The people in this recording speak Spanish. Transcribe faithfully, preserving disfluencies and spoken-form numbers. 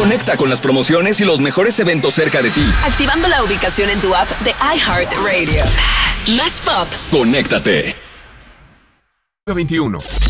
Conecta con las promociones y los mejores eventos cerca de ti. Activando la ubicación en tu app de iHeartRadio. Más pop. Conéctate. veintiuno.